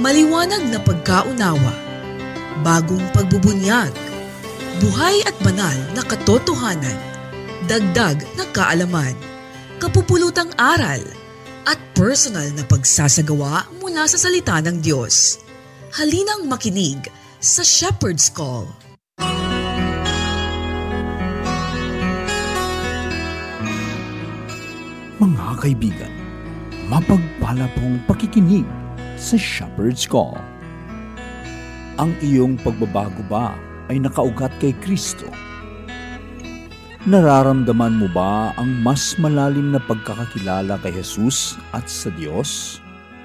Maliwanag na pagkaunawa, bagong pagbubunyag, buhay at banal na katotohanan, dagdag na kaalaman, kapupulutang aral, at personal na pagsasagawa mula sa salita ng Diyos. Halinang makinig sa Shepherd's Call. Mga kaibigan, mapagpala pong pakikinig sa Shepherd's Call. Ang iyong pagbabago ba ay nakaugat kay Kristo? Nararamdaman mo ba ang mas malalim na pagkakakilala kay Jesus at sa Diyos?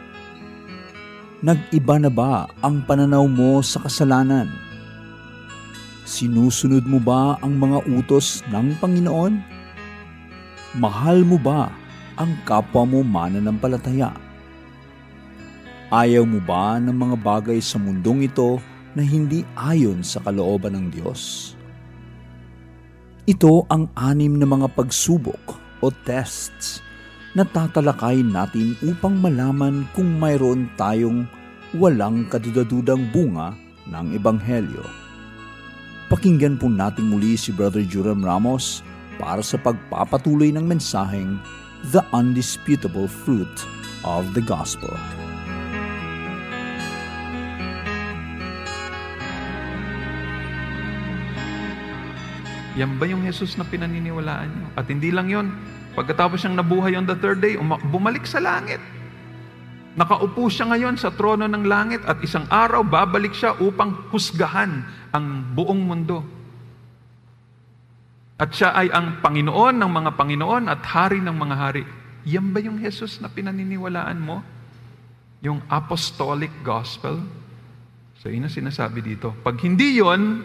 Nag-iba na ba ang pananaw mo sa kasalanan? Sinusunod mo ba ang mga utos ng Panginoon? Mahal mo ba ang kapwa mo mananampalataya? Ayaw mo ba ng mga bagay sa mundong ito na hindi ayon sa kalooban ng Diyos? Ito ang 6 na mga pagsubok o tests na tatalakayin natin upang malaman kung mayroon tayong walang kadudadudang bunga ng Ebanghelyo. Pakinggan po natin muli si Brother Joram Ramos para sa pagpapatuloy ng mensaheng The Undisputable Fruit of the Gospel. Yan ba yung Jesus na pinaniniwalaan nyo? At hindi lang yon, pagkatapos siyang nabuhay on the third day, bumalik sa langit. Nakaupo siya ngayon sa trono ng langit at isang araw babalik siya upang husgahan ang buong mundo. At siya ay ang Panginoon ng mga Panginoon at Hari ng mga Hari. Yan ba yung Jesus na pinaniniwalaan mo? Yung apostolic gospel? So yun ang sinasabi dito. Pag hindi yun,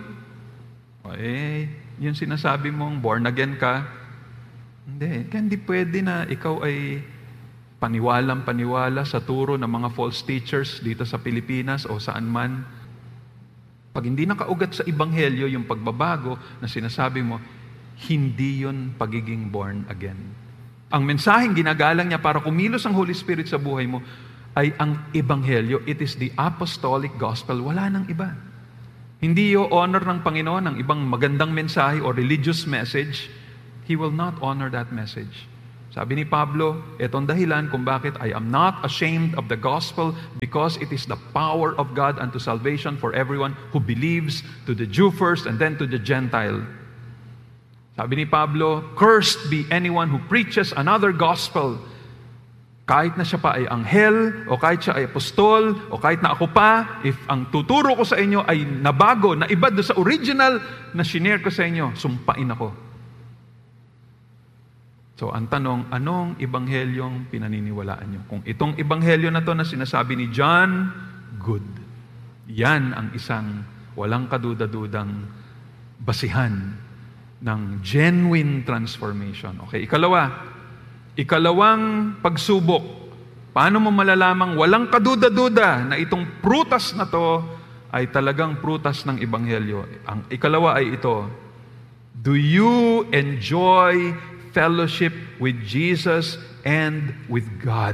yung sinasabi mong born again ka, hindi pwede na ikaw ay paniwalang-paniwala sa turo ng mga false teachers dito sa Pilipinas o saan man. Pag hindi nakaugat sa Ebanghelyo yung pagbabago na sinasabi mo, hindi yun pagiging born again. Ang mensaheng ginagalang niya para kumilos ang Holy Spirit sa buhay mo ay ang Ebanghelyo. It is the apostolic gospel. Wala nang iba. Hindi yung honor ng Panginoon ang ibang magandang mensahe o religious message. He will not honor that message. Sabi ni Pablo, etong dahilan kung bakit I am not ashamed of the gospel because it is the power of God unto salvation for everyone who believes, to the Jew first and then to the Gentile. Sabi ni Pablo, cursed be anyone who preaches another gospel. Kahit na siya pa ay anghel, o kahit siya ay apostol, o kahit na ako pa, if ang tuturo ko sa inyo ay nabago, na iba doon sa original na shinare ko sa inyo, sumpain ako. So, ang tanong, anong ebanghelyong pinaniniwalaan nyo? Kung itong ebanghelyo na to na sinasabi ni John, good. Yan ang isang walang kaduda-dudang basihan ng genuine transformation. Okay, ikalawang pagsubok. Paano mo malalamang walang kaduda-duda na itong prutas na to ay talagang prutas ng ebanghelyo? Ang ikalawa ay ito. Do you enjoy fellowship with Jesus and with God?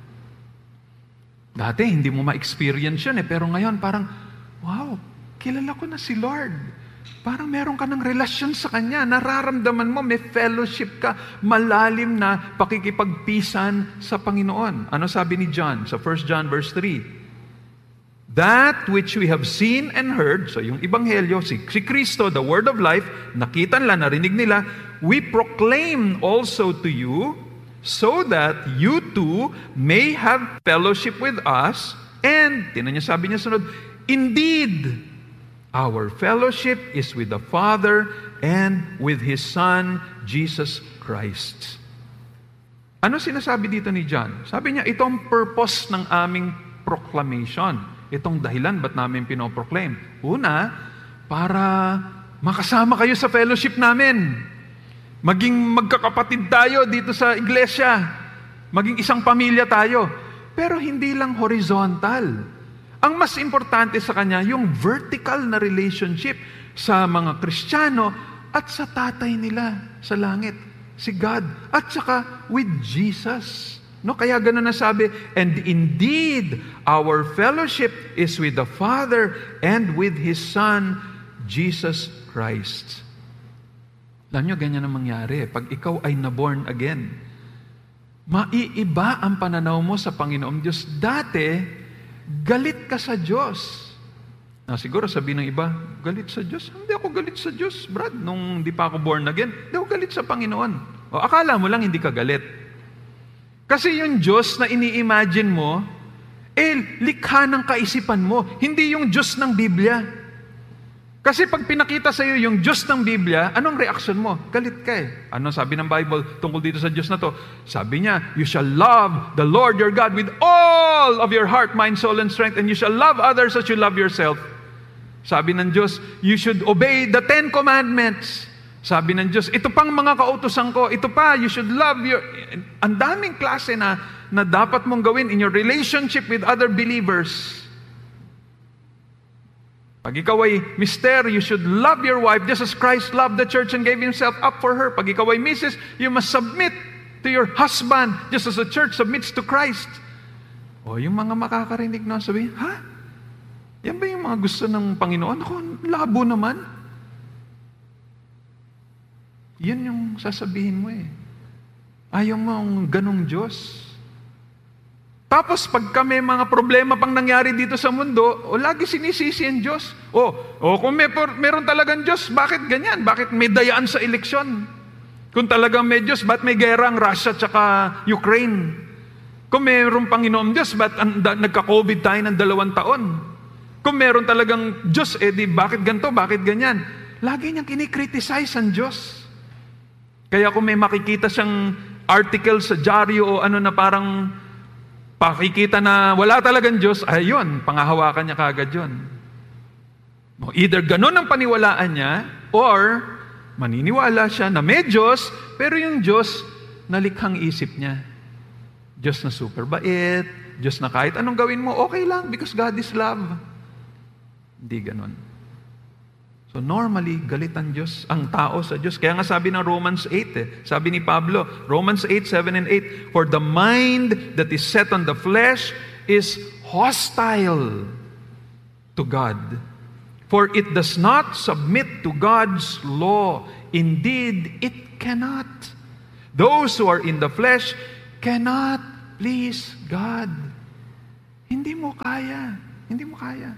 Dati hindi mo ma-experience yun pero ngayon parang, wow, kilala ko na si Lord. Parang meron ka ng relasyon sa Kanya. Nararamdaman mo, may fellowship ka, malalim na pakikipagpisan sa Panginoon. Ano sabi ni John sa 1 John verse 3? That which we have seen and heard, so yung Ebanghelyo, si Kristo, the Word of Life, nakita nila, narinig nila, we proclaim also to you so that you too may have fellowship with us. And, tinan niya, sabi niya sunod, indeed, our fellowship is with the Father and with His Son, Jesus Christ. Ano sinasabi dito ni John? Sabi niya, itong purpose ng aming proclamation. Itong dahilan ba't namin pinoproclaim. Una, para makasama kayo sa fellowship namin. Maging magkakapatid tayo dito sa iglesia. Maging isang pamilya tayo. Pero hindi lang horizontal. Ang mas importante sa kanya, yung vertical na relationship sa mga Kristiyano at sa tatay nila sa langit, si God, at saka with Jesus. No, kaya ganun nasabi, and indeed, our fellowship is with the Father and with His Son, Jesus Christ. Alam nyo, ganyan ang mangyari. Pag ikaw ay na-born again, maiiba ang pananaw mo sa Panginoong Diyos. Dati, galit ka sa Diyos. Siguro sabihin ng iba, galit sa Diyos? Hindi ako galit sa Diyos, Brad. Nung di pa ako born again, hindi ako galit sa Panginoon. O akala mo lang hindi ka galit. Kasi yung Diyos na ini-imagine mo, likha ng kaisipan mo. Hindi yung Diyos ng Biblia. Kasi pag pinakita sa iyo yung Diyos ng Biblia, anong reaksyon mo? Galit ka eh. Ano sabi ng Bible tungkol dito sa Diyos na to? Sabi niya, you shall love the Lord your God with all of your heart, mind, soul, and strength, and you shall love others as you love yourself. Sabi ng Diyos, you should obey the 10 commandments. Sabi ng Diyos, ito pang mga kautusan ko, ito pa, you should love your... Ang daming klase na dapat mong gawin in your relationship with other believers. Pag ikaw ay mister, you should love your wife just as Christ loved the church and gave Himself up for her. Pag ikaw ay misis, you must submit to your husband just as the church submits to Christ. O yung mga makakarinig na sabihin, ha? Yan ba yung mga gusto ng Panginoon? Ako, labo naman. Yan yung sasabihin mo eh. Ayaw mo ang ganong Diyos. Tapos pagka may mga problema pang nangyari dito sa mundo, lagi sinisisi ang Diyos. Kung meron talagang Diyos, bakit ganyan? Bakit may dayaan sa eleksyon? Kung talagang may Diyos, bakit may gera ang Russia at Ukraine? Kung mayroong Panginoon Diyos, bakit nagka-COVID tayo ng 2 taon? Kung meron talagang Diyos, bakit ganito, bakit ganyan? Lagi niyang kinikriticize ang Diyos. Kaya kung may makikita siyang article sa dyaryo o ano na parang pakikita na wala talagang Diyos, ayun, pangahawakan niya kagad yun. Either ganun ang paniwalaan niya, or maniniwala siya na may Diyos, pero yung Diyos na likhang isip niya. Diyos na super bait, Diyos na kahit anong gawin mo, okay lang because God is love. Hindi ganun. So normally, galit ang Diyos, ang tao sa Diyos. Kaya nga sabi ng Romans 8, sabi ni Pablo, Romans 8, 7 and 8, for the mind that is set on the flesh is hostile to God. For it does not submit to God's law. Indeed, it cannot. Those who are in the flesh cannot please God. Hindi mo kaya. Hindi mo kaya.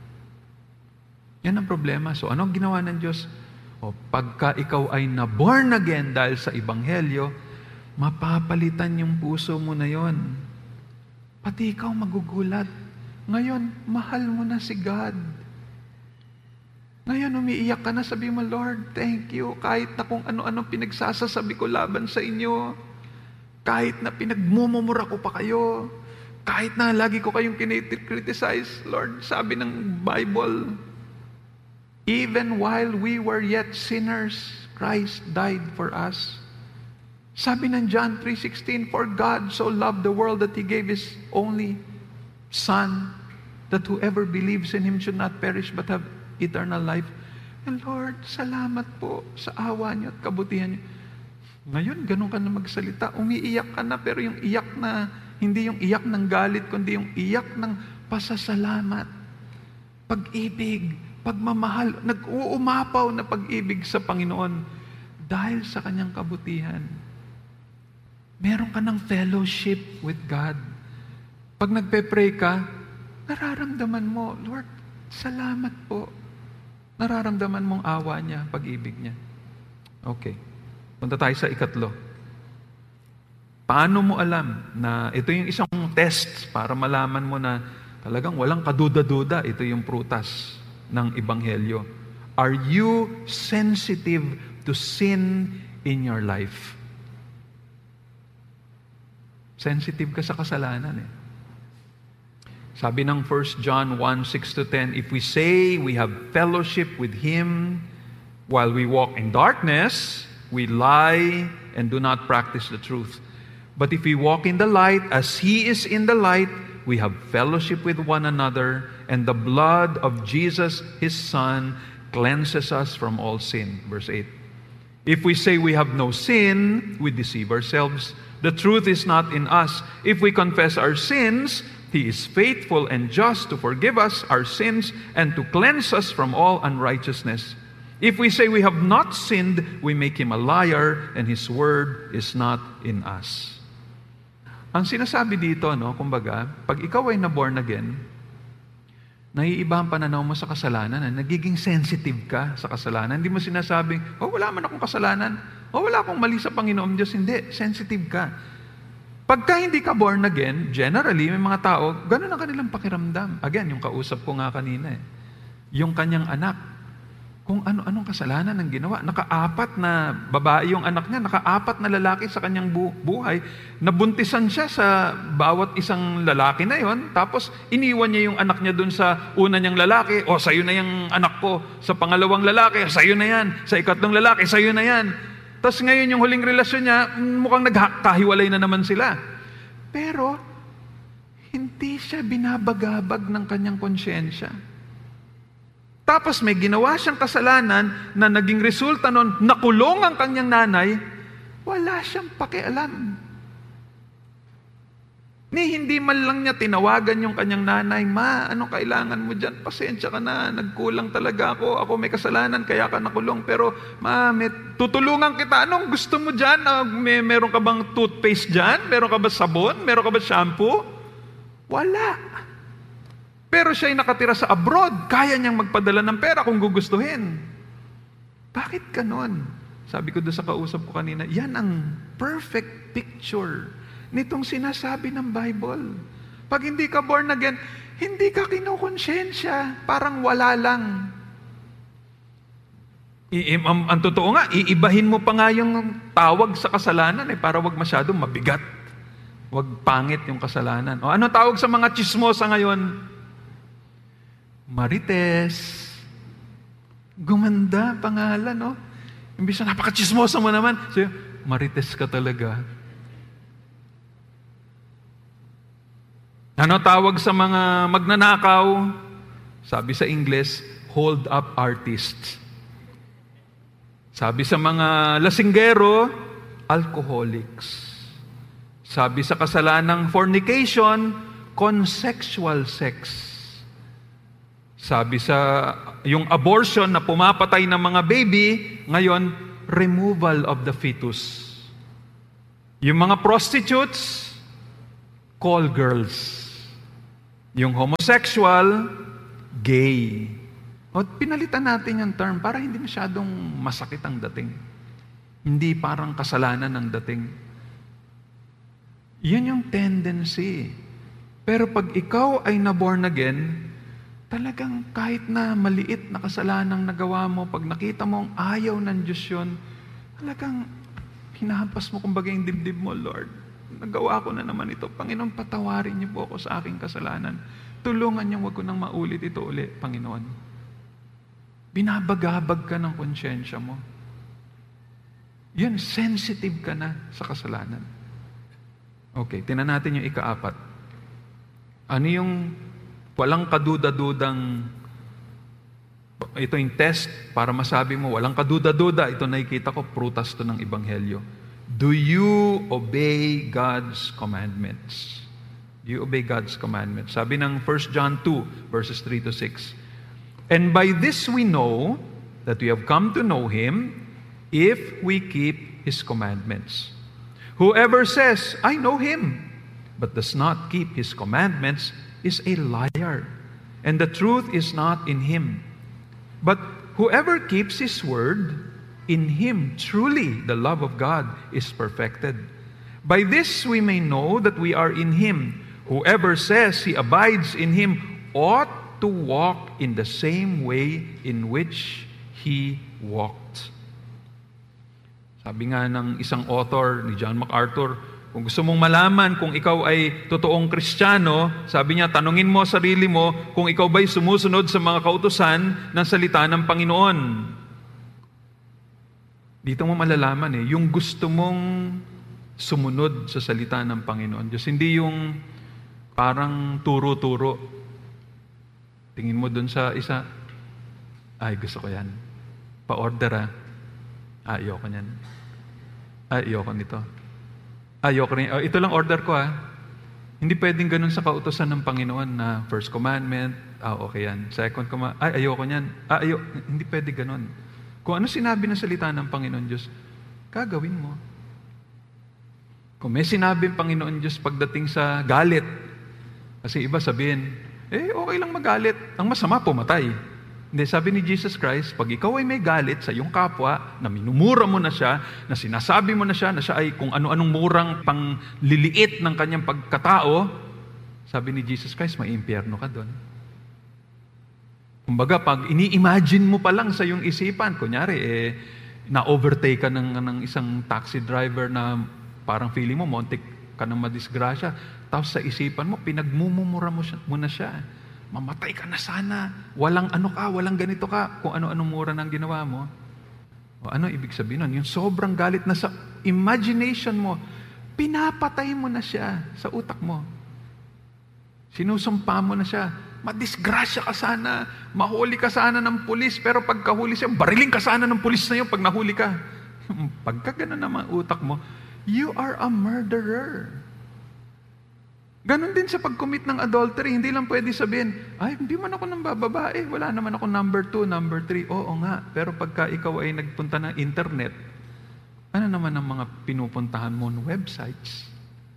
Yan ang problema. So, anong ginawa ng Diyos? Pagka ikaw ay na-born again dahil sa Ebanghelyo, mapapalitan yung puso mo na yon. Pati ikaw magugulat. Ngayon, mahal mo na si God. Ngayon, umiiyak ka na, sabi mo, Lord, thank you. Kahit na kung ano-ano pinagsasasabi ko laban sa inyo, kahit na pinagmumumura ko pa kayo, kahit na lagi ko kayong kinitriticize, Lord, sabi ng Bible, even while we were yet sinners, Christ died for us. Sabi ng John 3:16, for God so loved the world that He gave His only Son, that whoever believes in Him should not perish but have eternal life. And Lord, salamat po sa awa niyo at kabutihan niyo. Ngayon, ganun ka na magsalita. Umiiyak ka na, pero yung iyak na, hindi yung iyak ng galit, kundi yung iyak ng pasasalamat. Pag-ibig, pagmamahal, nag-uumapaw na pag-ibig sa Panginoon dahil sa Kanyang kabutihan. Meron ka ng fellowship with God. Pag nagpe-pray ka, nararamdaman mo, Lord, salamat po. Nararamdaman mong awa niya, pag-ibig niya. Okay. Punta tayo sa ikatlo. Paano mo alam na ito yung isang test para malaman mo na talagang walang kaduda-duda, ito yung prutas ng Ebanghelyo. Are you sensitive to sin in your life? Sensitive ka sa kasalanan eh. Sabi ng 1 John 1:6-10, if we say we have fellowship with Him while we walk in darkness, we lie and do not practice the truth. But if we walk in the light as He is in the light, we have fellowship with one another, and the blood of Jesus, His Son, cleanses us from all sin. Verse 8. If we say we have no sin, we deceive ourselves, The truth is not in us. If we confess our sins, He is faithful and just to forgive us our sins and to cleanse us from all unrighteousness. If we say we have not sinned, we make Him a liar and His word is not in us. Ang sinasabi dito, kumbaga, pag ikaw ay na-born again, naiiba ang pananaw mo sa kasalanan, nagiging sensitive ka sa kasalanan. Hindi mo sinasabing, wala man akong kasalanan, wala akong mali sa Panginoon Diyos. Hindi, sensitive ka. Pagka hindi ka born again, generally, may mga tao, ganun ang kanilang pakiramdam. Again, yung kausap ko nga kanina, yung kanyang anak, kung ano-anong kasalanan ang ginawa. Naka-4 na babae yung anak niya, naka-4 na lalaki sa kanyang buhay. Nabuntisan siya sa bawat isang lalaki na yon, tapos iniwan niya yung anak niya dun sa una niyang lalaki, sa'yo na yung anak ko. Sa pangalawang lalaki, sa'yo na yan. Sa ikatlong lalaki, sa'yo na yan. Tapos ngayon yung huling relasyon niya, mukhang nagkahiwalay na naman sila. Pero, hindi siya binabagabag ng kanyang konsyensya. Tapos may ginawa siyang kasalanan na naging resulta nun, nakulong ang kanyang nanay, wala siyang pakialam. Hindi man lang niya tinawagan yung kanyang nanay, "Ma, anong kailangan mo dyan? Pasensya ka na, nagkulang talaga ako. Ako may kasalanan, kaya ka nakulong. Pero, Ma, tutulungan kita. Anong gusto mo dyan? Meron ka bang toothpaste dyan? Meron ka ba sabon? Meron ka ba shampoo?" Wala. Pero siya'y nakatira sa abroad. Kaya niyang magpadala ng pera kung gugustuhin. Bakit ganon? Sabi ko doon sa kausap ko kanina, yan ang perfect picture nitong sinasabi ng Bible. Pag hindi ka born again, hindi ka kinukonsensya. Parang wala lang. Ang totoo nga, iibahin mo pa nga yung tawag sa kasalanan para wag masyadong mabigat. Wag pangit yung kasalanan. Ano tawag sa mga chismosa ngayon? Marites. Gumanda pangalan, Imbis na napaka-chismosa mo naman. So, Marites ka talaga. Ano tawag sa mga magnanakaw? Sabi sa English, hold up artists. Sabi sa mga lasinggero, alcoholics. Sabi sa kasalanang fornication, consexual sex. Sabi sa yung abortion na pumapatay ng mga baby, ngayon, removal of the fetus. Yung mga prostitutes, call girls. Yung homosexual, gay. Pinalitan natin yung term para hindi masyadong masakit ang dating. Hindi parang kasalanan ang dating. Yan yung tendency. Pero pag ikaw ay na-born again, talagang kahit na maliit na kasalanang nagawa mo, pag nakita mo ang ayaw ng Diyos yun, talagang hinahampas mo kumbaga yung dibdib mo, Lord. Nagawa ko na naman ito. Panginoon, patawarin niyo po ako sa aking kasalanan. Tulungan niyo, wag ko nang maulit ito uli, Panginoon. Binabagabag ka ng konsyensya mo. Yan, sensitive ka na sa kasalanan. Okay, tinan natin yung ika-4. Ano yung walang kaduda-dudang, ito yung test para masabi mo, walang kaduda-duda, ito nakikita ko, prutas to ng Ebanghelyo. Do you obey God's commandments? Do you obey God's commandments? Sabi ng 1 John 2, verses 3 to 6. And by this we know that we have come to know Him if we keep His commandments. Whoever says, I know Him, but does not keep His commandments is a liar, and the truth is not in him. But whoever keeps His word, in him truly the love of God is perfected. By this we may know that we are in Him. Whoever says he abides in Him ought to walk in the same way in which He walked. Sabi nga ng isang author, ni John MacArthur, kung gusto mong malaman kung ikaw ay totoong Kristiyano, sabi niya, tanungin mo sarili mo kung ikaw ba'y sumusunod sa mga kautusan ng salita ng Panginoon. Dito mo malalaman yung gusto mong sumunod sa salita ng Panginoon Diyos. Hindi yung parang turo-turo. Tingin mo dun sa isa, ay gusto ko yan. Pa-order ayoko niyan. Ayoko nito. Ayoko rin. Ito lang order ko Hindi pwedeng ganun sa kautosan ng Panginoon na first commandment, okay yan. Second commandment, ayoko niyan. Hindi pwede ganun. Kung ano sinabi ng salita ng Panginoon Diyos, gagawin mo. Kung may sinabi ng Panginoon Diyos pagdating sa galit, kasi iba sabihin, okay lang magalit. Ang masama, pumatay. Hindi, sabi ni Jesus Christ, pag ikaw ay may galit sa iyong kapwa, na minumura mo na siya, na sinasabi mo na siya ay kung ano-anong murang pangliliit ng kanyang pagkatao, sabi ni Jesus Christ, may impyerno ka doon. Kumbaga, pag ini-imagine mo pa lang sa iyong isipan, kunyari, na-overtake ka ng isang taxi driver na parang feeling mo, montik ka ng madisgrasya, tapos sa isipan mo, pinagmumura mo na siya. Mamatay ka na sana. Walang walang ganito ka. Kung ano-anong mura ng ginawa mo. O ano ibig sabihin nun? Yung sobrang galit na sa imagination mo, pinapatay mo na siya sa utak mo. Sinusumpa mo na siya. Madisgrasya ka sana. Mahuli ka sana ng pulis. Pero pagkahuli siya, bariling ka sana ng pulis na yun pag nahuli ka. Pagka ganun naman utak mo, you are a murderer. Ganon din sa pag-commit ng adultery, hindi lang pwede sabihin, hindi man ako nang bababae, wala naman ako number 2, number 3. Oo nga, pero pagka ikaw ay nagpunta ng internet, ano naman ang mga pinupuntahan mo ng websites?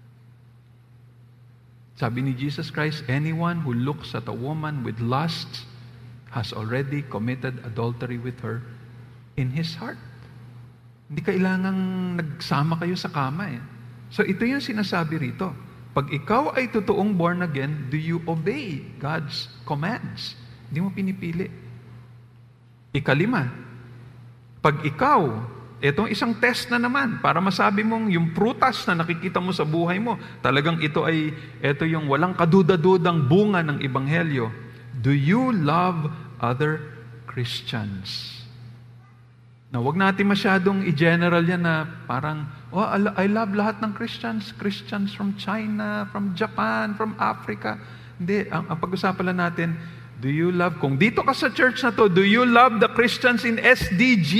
Sabi ni Jesus Christ, anyone who looks at a woman with lust has already committed adultery with her in his heart. Hindi kailangang nagsama kayo sa kama So ito yung sinasabi rito. Pag ikaw ay totoong born again, do you obey God's commands? Hindi mo pinipili. Ikalima, pag ikaw, itong isang test na naman, para masabi mong yung prutas na nakikita mo sa buhay mo, talagang ito yung walang kaduda-dudang bunga ng Ebanghelyo. Do you love other Christians? Na wag natin masyadong i-general yan na parang, I love lahat ng Christians. Christians from China, from Japan, from Africa. Hindi, ang pag-usapan lang natin, do you love, kung dito ka sa church na to, do you love the Christians in SDG?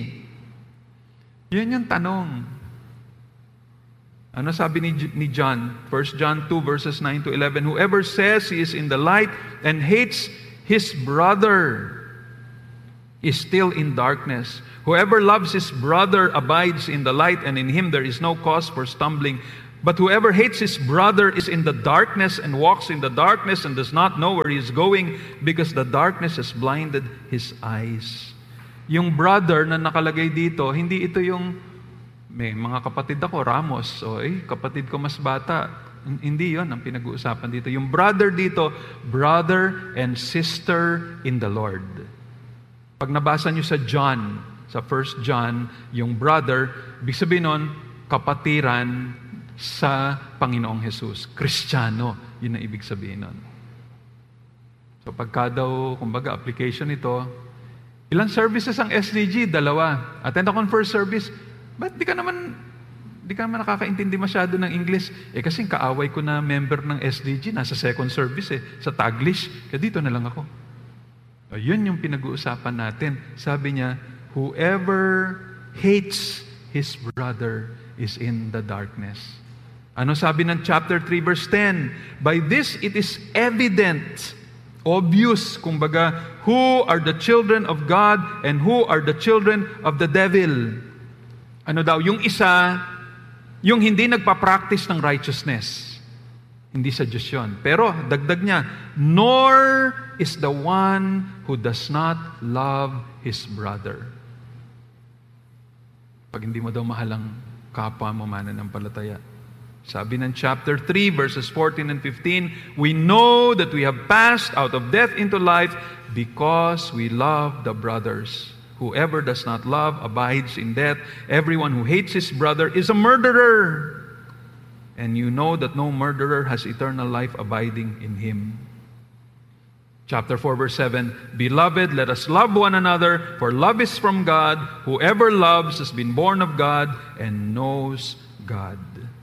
Yan yung tanong. Ano sabi ni John? 1 John 2 verses 9 to 11, whoever says he is in the light and hates his brother is still in darkness. Whoever loves his brother abides in the light, and in him there is no cause for stumbling. But whoever hates his brother is in the darkness and walks in the darkness and does not know where he is going because the darkness has blinded his eyes. Yung brother na nakalagay dito, hindi ito yung, may mga kapatid ako, Ramos, kapatid ko mas bata. Hindi yon ang pinag-uusapan dito. Yung brother dito, brother and sister in the Lord. Pag nabasa nyo sa John, sa 1 John, yung brother, ibig sabihin nun, kapatiran sa Panginoong Jesus. Kristiyano, yun ang ibig sabihin nun. So pagka daw, kumbaga, application ito, ilang services ang SDG? 2. Attend ako ng first service. Ba't di ka naman nakakaintindi masyado ng English? Kasi kaaway ko na member ng SDG, nasa second service sa Taglish. Kaya dito na lang ako. Yun yung pinag-uusapan natin. Sabi niya, whoever hates his brother is in the darkness. Ano sabi ng chapter 3 verse 10? By this it is evident, obvious, kumbaga, who are the children of God and who are the children of the devil. Ano daw? Yung isa, yung hindi nagpa-practice ng righteousness. Hindi sa Diyos yun. Pero, dagdag niya, nor is the one who does not love his brother. Pag hindi mo daw mahalang kapwa mo mananampalataya. Sabi ng chapter 3, verses 14 and 15, we know that we have passed out of death into life because we love the brothers. Whoever does not love abides in death. Everyone who hates his brother is a murderer. And you know that no murderer has eternal life abiding in him. Chapter 4, verse 7, Beloved, let us love one another, for love is from God. Whoever loves has been born of God and knows God.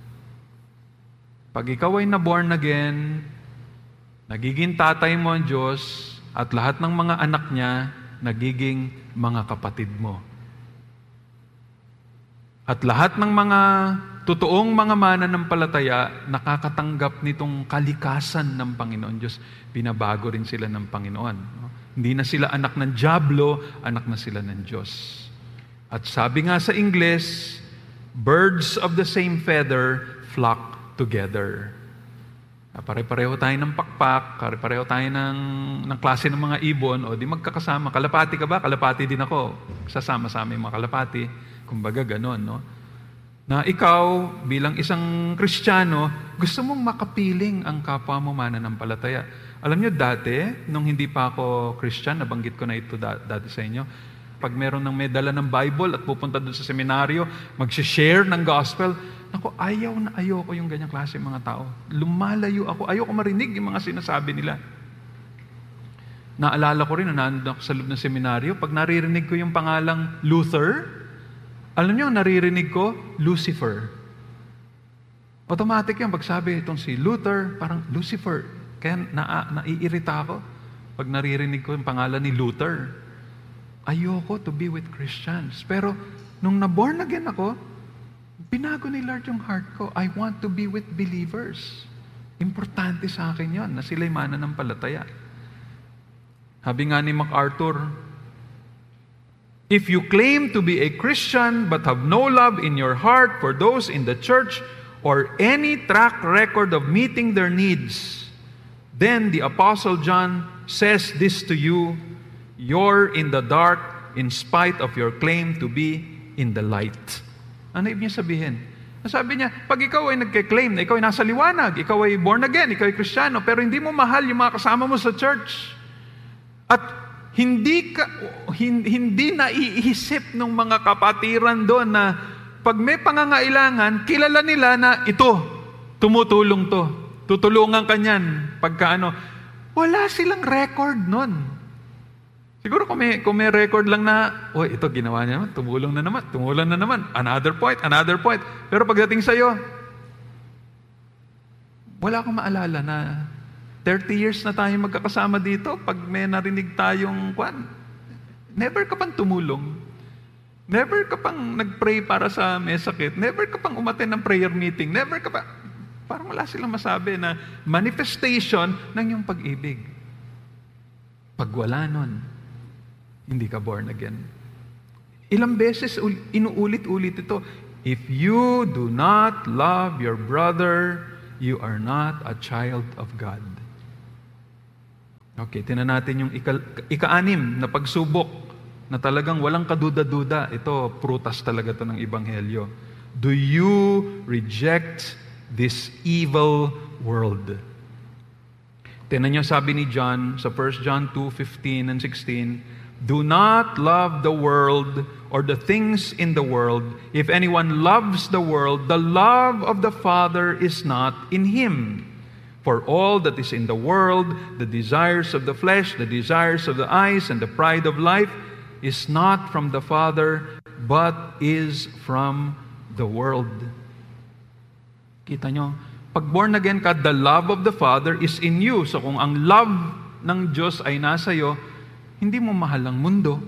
Pag ikaw ay na-born again, nagiging tatay mo ang Diyos, at lahat ng mga anak niya, nagiging mga kapatid mo. At lahat ng mga totoong mga mananampalataya nakakatanggap nitong kalikasan ng Panginoon Diyos. Binabago rin sila ng Panginoon. Hindi na sila anak ng dyablo, anak na sila ng Diyos. At sabi nga sa Ingles, birds of the same feather flock together. Pare-pareho tayo ng pakpak, pare-pareho tayo ng klase ng mga ibon, o di magkakasama. Kalapati ka ba? Kalapati din ako. Sasama-sama yung mga kalapati. Kumbaga ganon, no? Na ikaw, bilang isang Kristiyano, gusto mong makapiling ang kapwa mo mananampalataya. Alam nyo, dati, nung hindi pa ako Christian, nabanggit ko na ito dati sa inyo, pag meron ng may dala ng Bible at pupunta doon sa seminaryo, mag-share ng gospel, ako, ayaw na ayaw ko yung ganyang klase mga tao. Lumalayo ako. Ayaw ko marinig yung mga sinasabi nila. Naalala ko rin, nandun ako sa loob ng seminaryo, pag naririnig ko yung pangalang Luther, alam niyo, naririnig ko, Lucifer. Automatic yan. Pag sabi itong si Luther, parang Lucifer. Kaya naiirita ako pag naririnig ko yung pangalan ni Luther. Ayoko to be with Christians. Pero nung na-born again ako, binago ni Lord yung heart ko. I want to be with believers. Importante sa akin yon na sila'y mananampalataya. Sabi nga ni MacArthur, if you claim to be a Christian but have no love in your heart for those in the church or any track record of meeting their needs, then the Apostle John says this to you, you're in the dark in spite of your claim to be in the light. Ano ibig niya sabihin? Sabi niya, pag ikaw ay nagke-claim na ikaw ay nasa liwanag, ikaw ay born again, ikaw ay Kristiyano, pero hindi mo mahal yung mga kasama mo sa church, at hindi naiisip ng mga kapatiran doon na pag may pangangailangan, kilala nila na ito, tumutulong to. Tutulungan ka niyan. Pagka ano, wala silang record nun. Siguro kung may record lang na, ito ginawa niya naman, tumulong na naman. Another point. Pero pagdating sa'yo, wala akong maalala na 30 years na tayo magkakasama dito, pag may narinig tayong never ka pang tumulong. Never ka pang nag-pray para sa may sakit. Never ka pang umattend ng prayer meeting. Never ka pa. Parang wala silang masabi na manifestation ng iyong pag-ibig. Pag wala nun, hindi ka born again. Ilang beses inuulit-ulit ito. If you do not love your brother, you are not a child of God. Okay, tinan natin yung ika-anim na pagsubok na talagang walang kaduda-duda. Ito, prutas talaga ito ng Ebanghelyo. Do you reject this evil world? Tinan nyo, sabi ni John sa 1 John 2:15 and 16, do not love the world or the things in the world. If anyone loves the world, the love of the Father is not in him. For all that is in the world, the desires of the flesh, the desires of the eyes, and the pride of life, is not from the Father, but is from the world. Kita nyo? Pag born again ka, the love of the Father is in you. So kung ang love ng Diyos ay nasa iyo, hindi mo mahal ang mundo.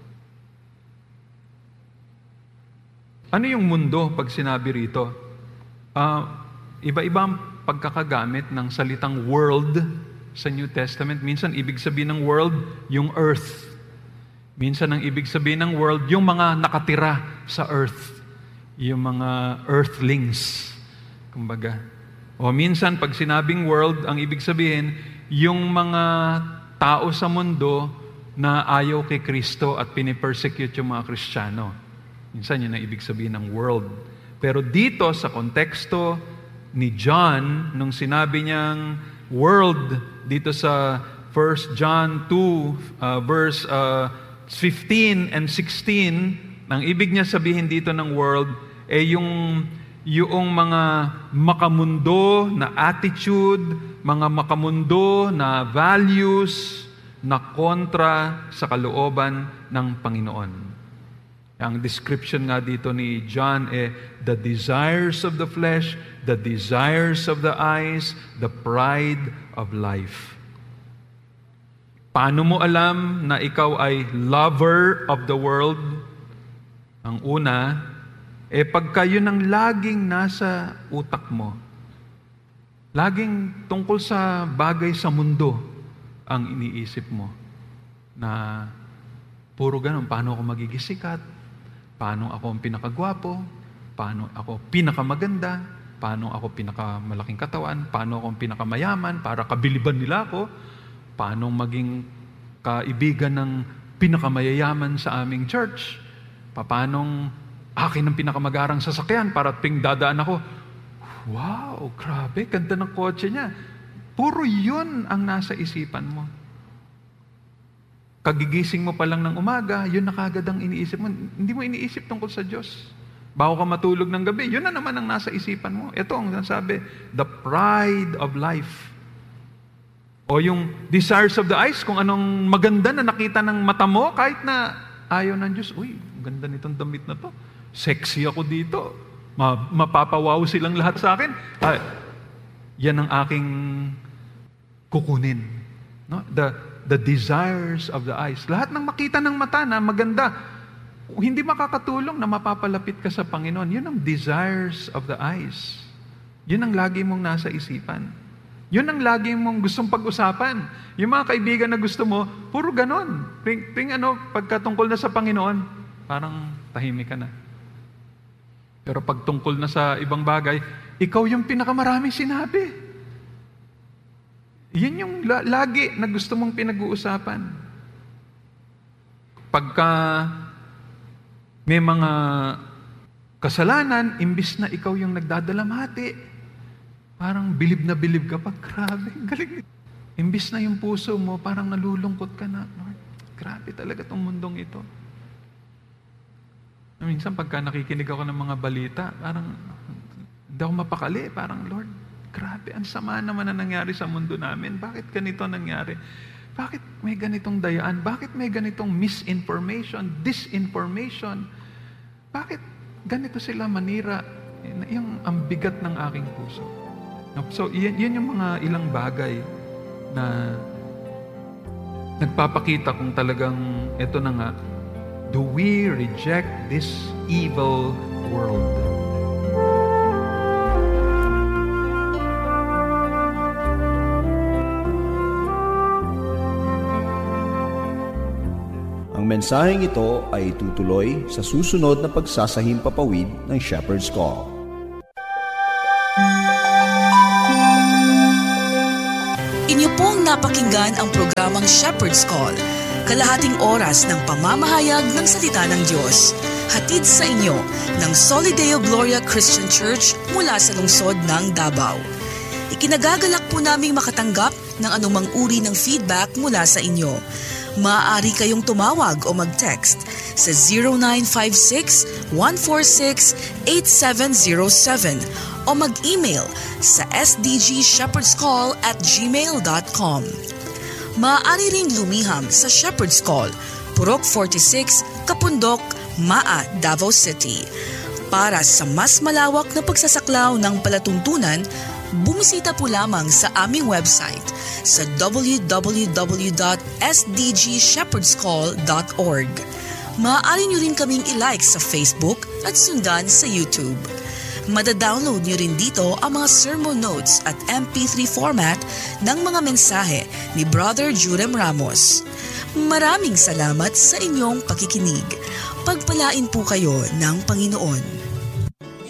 Ano yung mundo pag sinabi rito? Iba-ibang pagkakagamit ng salitang world sa New Testament. Minsan, ibig sabihin ng world, yung earth. Minsan, ang ibig sabihin ng world, yung mga nakatira sa earth. Yung mga earthlings. Kumbaga. O minsan, pag sinabing world, ang ibig sabihin, yung mga tao sa mundo na ayaw kay Kristo at pinipersecute yung mga Kristiyano. Minsan, yun ang ibig sabihin ng world. Pero dito, sa konteksto ni John, nung sinabi niyang world, dito sa 1 John 2, verse 15 and 16, ang ibig niya sabihin dito ng world, yung mga makamundo na attitude, mga makamundo na values na kontra sa kalooban ng Panginoon. Ang description nga dito ni John the desires of the flesh, the desires of the eyes, the pride of life. Paano mo alam na ikaw ay lover of the world? Ang una, Pagka yun ang laging nasa utak mo, laging tungkol sa bagay sa mundo ang iniisip mo, na puro ganun, paano ako magiging sikat, paano ako ang pinakagwapo, paano ako pinakamaganda, paano ako pinakamalaking katawan, paano ako ang pinakamayaman, para kabiliban nila ako, paano maging kaibigan ng pinakamayayaman sa aming church, paanong akin ang pinakamagarang sasakyan para tuwing dadaan ako, wow, grabe, ganda ng kotse niya. Puro yun ang nasa isipan mo. Kagigising mo pa lang ng umaga, yun na kagad ang iniisip mo. Hindi mo iniisip tungkol sa Diyos. Bago ka matulog ng gabi, yun na naman ang nasa isipan mo. Ito ang sabi, the pride of life. O yung desires of the eyes, kung anong maganda na nakita ng mata mo, kahit na ayaw ng Diyos, uy, ganda nitong damit na to. Sexy ako dito. Mapapawaw silang lahat sa akin. Yan ang aking kukunin. No? The desires of the eyes. Lahat ng makita ng mata na maganda, hindi makakatulong na mapapalapit ka sa Panginoon. Yun ang desires of the eyes. Yun ang lagi mong nasa isipan. Yun ang lagi mong gustong pag-usapan. Yung mga kaibigan na gusto mo, puro ganon. Pagkatungkol na sa Panginoon, parang tahimik ka na. Pero pag tungkol na sa ibang bagay, ikaw yung pinakamaraming sinabi. Yan yung lagi na gusto mong pinag-uusapan. Pagka may mga kasalanan, imbis na ikaw yung nagdadalamhati, parang bilib na bilib ka pa. Grabe, galing. Imbis na yung puso mo, parang nalulungkot ka na. Lord, grabe talaga tong mundong ito. Minsan pagka nakikinig ako ng mga balita, parang hindi ako mapakali. Parang, Lord, grabe, ang sama naman na nangyari sa mundo namin. Bakit ganito nangyari? Bakit may ganitong dayaan? Bakit may ganitong misinformation, disinformation? Bakit ganito sila manira? Yung ang bigat ng aking puso. So, yan yung mga ilang bagay na nagpapakita kung talagang ito na nga, do we reject this evil world? Ang mensaheng ito ay tutuloy sa susunod na pagsasahimpapawid ng Shepherd's Call. Inyo pong napakinggan ang programang Shepherd's Call, kalahating oras ng pamamahayag ng salita ng Diyos. Hatid sa inyo ng Solideo Gloria Christian Church mula sa lungsod ng Davao. Ikinagagalak po naming makatanggap ng anumang uri ng feedback mula sa inyo. Maaari kayong tumawag o mag-text sa 0956-146-8707 o mag-email sa sdgshepherd'scall@gmail.com. Maaari ring lumiham sa Shepherd's Call, Purok 46, Kapundok, Maa, Davao City. Para sa mas malawak na pagsasaklaw ng palatuntunan, bumisita po lamang sa aming website sa www.sdgshepherd'scall.org. Maaari nyo rin kaming i-like sa Facebook at sundan sa YouTube. Madadownload nyo rin dito ang mga sermon notes at MP3 format ng mga mensahe ni Brother Jurem Ramos. Maraming salamat sa inyong pakikinig. Pagpalain po kayo ng Panginoon.